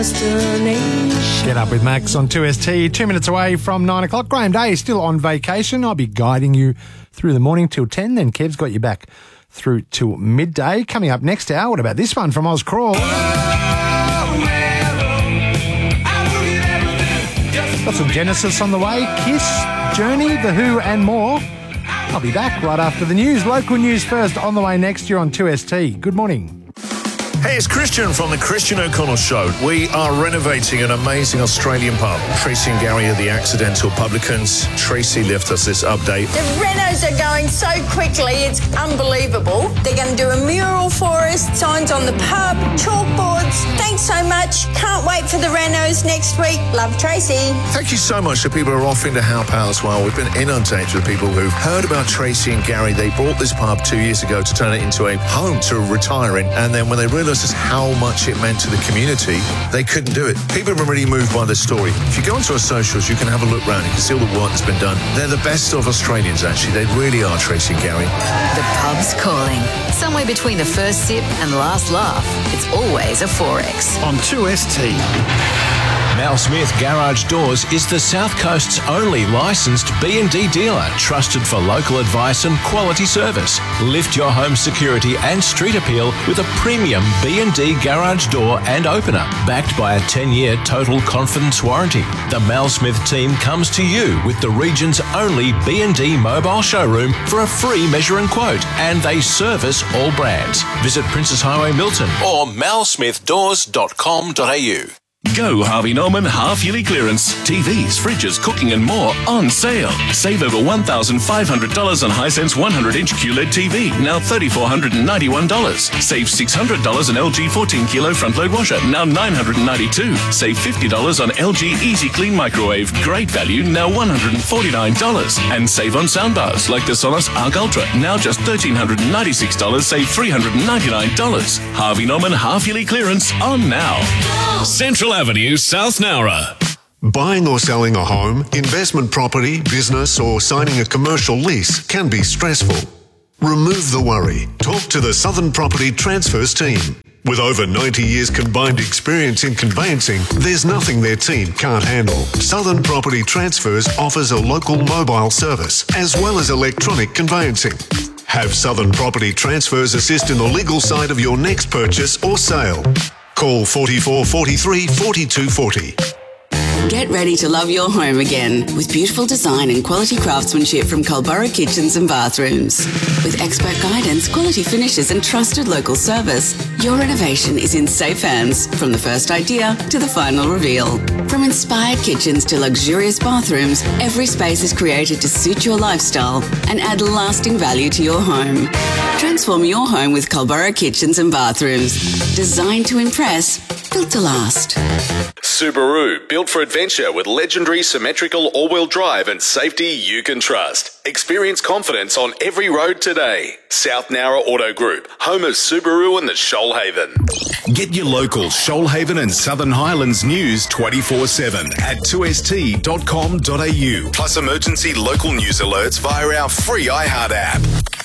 Get up with Max on 2ST, 2 minutes away from 9 o'clock. Graham Day is still on vacation. I'll be guiding you through the morning till 10. Then Kev's got you back through till midday. Coming up next hour, what about this one from Oz Crawl? Got some Genesis on the way, Kiss, Journey, The Who and more. I'll be back right after the news. Local news first on the way next year on 2ST. Good morning. Hey, it's Christian from the Christian O'Connell Show. We are renovating an amazing Australian pub. Tracy and Gary are the accidental publicans. Tracy left us this update. The renos are going so quickly, it's unbelievable. They're going to do a mural for us, signs on the pub, chalkboards. Thanks so much. Can't wait for the renos next week. Love, Tracy. Thank you so much to people who are offering to help out as well. We've been inundated with people who've heard about Tracy and Gary. They bought this pub 2 years ago to turn it into a home to retiring, and then when they realised just how much it meant to the community, they couldn't do it. People have been really moved by this story. If you go onto our socials, you can have a look round. You can see all the work that's been done. They're the best of Australians, actually. They really are, Tracy and Gary. The pub's calling. Somewhere between the first sip and the last laugh, it's always a 4X. On 2ST. Mal Smith Garage Doors is the South Coast's only licensed B&D dealer, trusted for local advice and quality service. Lift your home security and street appeal with a premium B&D garage door and opener, backed by a 10-year total confidence warranty. The Mal Smith team comes to you with the region's only B&D mobile showroom for a free measure and quote, and they service all brands. Visit Princess Highway Milton or malsmithdoors.com.au. Go Harvey Norman half-yearly clearance. TVs, fridges, cooking and more on sale. Save over $1,500 on Hisense 100-inch QLED TV, now $3,491. Save $600 on LG 14-kilo front-load washer, now $992. Save $50 on LG Easy Clean microwave, great value, now $149. And save on soundbars like the Sonos Arc Ultra, now just $1,396, save $399. Harvey Norman half-yearly clearance on now. Central Avenue, South Nowra. Buying or selling a home, investment property, business or signing a commercial lease can be stressful. Remove the worry. Talk to the Southern Property Transfers team. With over 90 years combined experience in conveyancing, there's nothing their team can't handle. Southern Property Transfers offers a local mobile service as well as electronic conveyancing. Have Southern Property Transfers assist in the legal side of your next purchase or sale. Call 44 43 42 40. Get ready to love your home again with beautiful design and quality craftsmanship from Culburra Kitchens and Bathrooms. With expert guidance, quality finishes and trusted local service, your renovation is in safe hands from the first idea to the final reveal. From inspired kitchens to luxurious bathrooms, every space is created to suit your lifestyle and add lasting value to your home. Transform your home with Culburra Kitchens and Bathrooms. Designed to impress, built to last. Subaru, built for adventure with legendary symmetrical all-wheel drive and safety you can trust. Experience confidence on every road today. South Nowra Auto Group, home of Subaru and the Shoalhaven. Get your local Shoalhaven and Southern Highlands news 24/7 at 2st.com.au. Plus emergency local news alerts via our free iHeart app.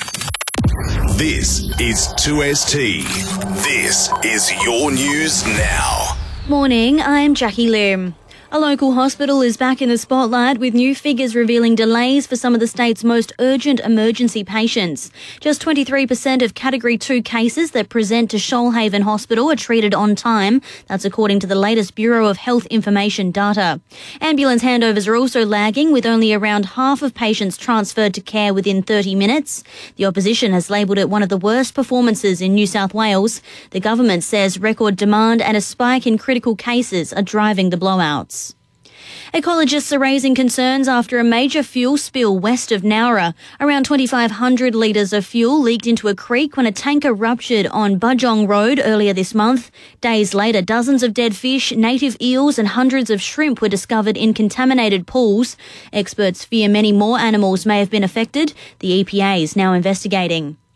This is 2ST. This is your news now. Morning, I'm Jackie Lim. A local hospital is back in the spotlight with new figures revealing delays for some of the state's most urgent emergency patients. Just 23% of Category 2 cases that present to Shoalhaven Hospital are treated on time. That's according to the latest Bureau of Health Information data. Ambulance handovers are also lagging, with only around half of patients transferred to care within 30 minutes. The opposition has labelled it one of the worst performances in New South Wales. The government says record demand and a spike in critical cases are driving the blowouts. Ecologists are raising concerns after a major fuel spill west of Nowra. Around 2,500 litres of fuel leaked into a creek when a tanker ruptured on Bajong Road earlier this month. Days later, dozens of dead fish, native eels and hundreds of shrimp were discovered in contaminated pools. Experts fear many more animals may have been affected. The EPA is now investigating.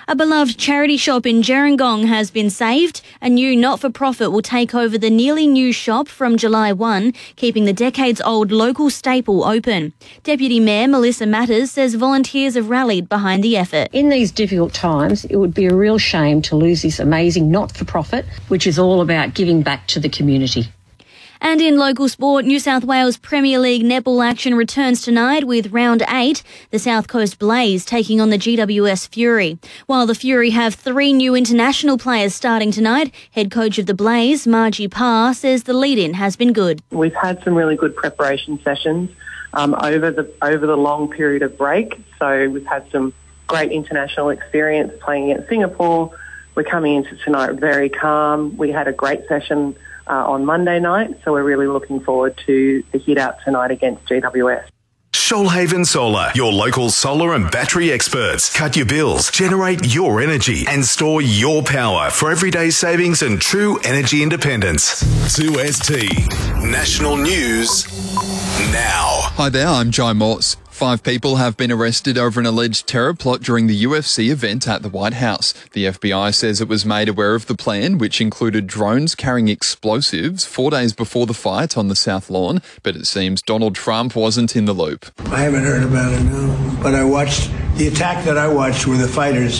A beloved charity shop in Gerringong has been saved. A new not-for-profit will take over the nearly new shop from July 1, keeping the decades-old local staple open. Deputy Mayor Melissa Matters says volunteers have rallied behind the effort. In these difficult times, it would be a real shame to lose this amazing not-for-profit, which is all about giving back to the community. And in local sport, New South Wales Premier League netball action returns tonight with round 8, the South Coast Blaze taking on the GWS Fury. While the Fury have 3 new international players starting tonight, head coach of the Blaze, Margie Parr, says the lead-in has been good. We've had some really good preparation sessions over the long period of break. So we've had some great international experience playing against Singapore. We're coming into tonight very calm. We had a great session on Monday night, so we're really looking forward to the hit out tonight against GWS. Shoalhaven Solar, your local solar and battery experts. Cut your bills, generate your energy, and store your power for everyday savings and true energy independence. 2ST National News now. Hi there, I'm Jai Morse. 5 people have been arrested over an alleged terror plot during the UFC event at the White House. The FBI says it was made aware of the plan, which included drones carrying explosives 4 days before the fight on the South Lawn, but it seems Donald Trump wasn't in the loop. I haven't heard about it, no, but I watched the attack that I watched were the fighters.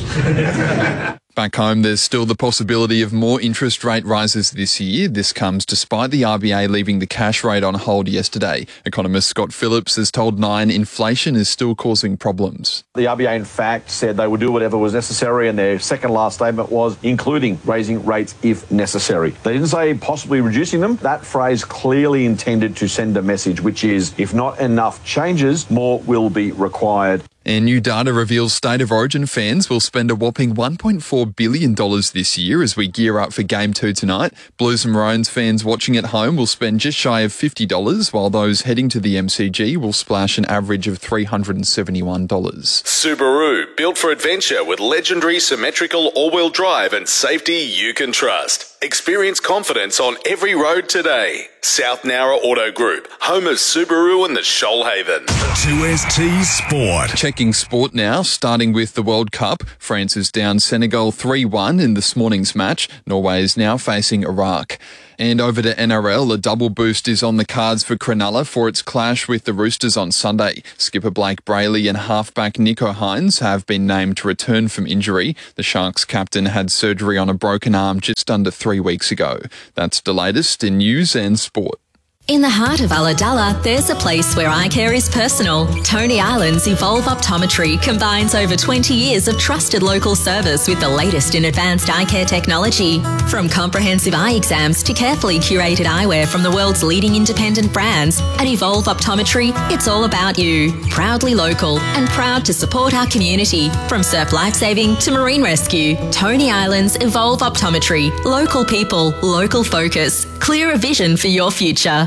Back home, there's still the possibility of more interest rate rises this year. This comes despite the RBA leaving the cash rate on hold yesterday. Economist Scott Phillips has told Nine inflation is still causing problems. The RBA, in fact, said they would do whatever was necessary, and their second last statement was including raising rates if necessary. They didn't say possibly reducing them. That phrase clearly intended to send a message, which is if not enough changes, more will be required. And new data reveals State of Origin fans will spend a whopping $1.4 billion this year as we gear up for Game 2 tonight. Blues and Maroons fans watching at home will spend just shy of $50, while those heading to the MCG will splash an average of $371. Subaru, built for adventure with legendary symmetrical all-wheel drive and safety you can trust. Experience confidence on every road today. South Nowra Auto Group, home of Subaru and the Shoalhaven. 2ST Sport. Checking sport now, starting with the World Cup. France is down Senegal 3-1 in this morning's match. Norway is now facing Iraq. And over to NRL, a double boost is on the cards for Cronulla for its clash with the Roosters on Sunday. Skipper Blake Brayley and halfback Nico Hines have been named to return from injury. The Sharks captain had surgery on a broken arm just under 3 weeks ago. That's the latest in news and sport. In the heart of Ulladulla, there's a place where eye care is personal. Tony Island's Evolve Optometry combines over 20 years of trusted local service with the latest in advanced eye care technology. From comprehensive eye exams to carefully curated eyewear from the world's leading independent brands, at Evolve Optometry, it's all about you. Proudly local and proud to support our community. From surf lifesaving to marine rescue, Tony Island's Evolve Optometry. Local people, local focus. Clearer vision for your future.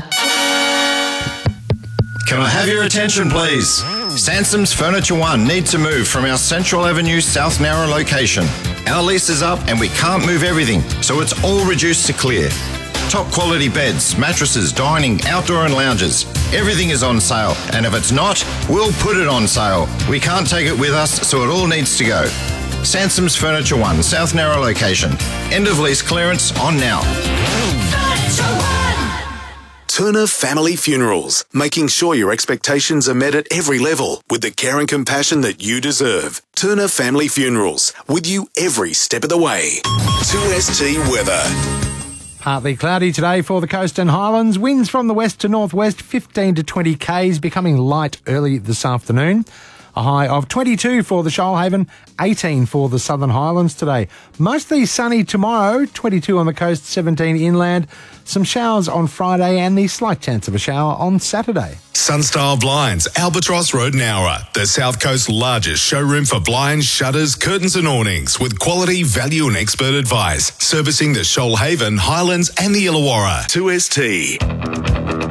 Can I have your attention, please? Sansom's Furniture One need to move from our Central Avenue South Nowra location. Our lease is up and we can't move everything, so it's all reduced to clear. Top quality beds, mattresses, dining, outdoor and lounges. Everything is on sale, and if it's not, we'll put it on sale. We can't take it with us, so it all needs to go. Sansom's Furniture One, South Nowra location. End of lease clearance on now. Turner Family Funerals, making sure your expectations are met at every level with the care and compassion that you deserve. Turner Family Funerals, with you every step of the way. 2ST weather. Partly cloudy today for the coast and highlands. Winds from the west to northwest, 15 to 20 k's, becoming light early this afternoon. A high of 22 for the Shoalhaven, 18 for the Southern Highlands today. Mostly sunny tomorrow, 22 on the coast, 17 inland. Some showers on Friday and the slight chance of a shower on Saturday. Sunstyle Blinds, Albatross Road, Nowra, the South Coast's largest showroom for blinds, shutters, curtains and awnings with quality, value and expert advice. Servicing the Shoalhaven, Highlands and the Illawarra. 2ST.